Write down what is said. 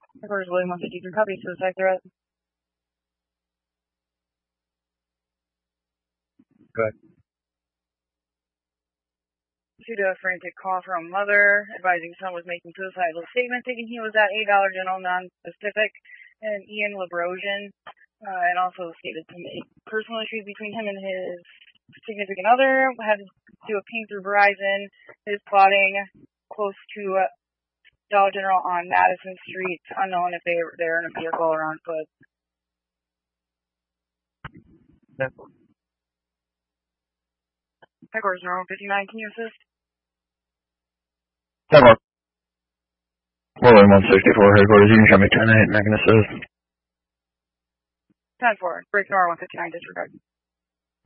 Headquarters William 153 copy, suicide threat. Go ahead. Received a frantic call from mother advising son was making suicidal statement, thinking he was at $8 General non-specific, and Ian Labrosian, and also stated some personal issues between him and his significant other, had to do a ping through Verizon, is plotting close to Dollar General on Madison Street, unknown if they're in a vehicle or on foot. Yeah. Headquarters Normal 59, can you assist? Hello. William 164 headquarters, you can show me 10-8 and I can assist. 10-4, break Normal 159, disregard.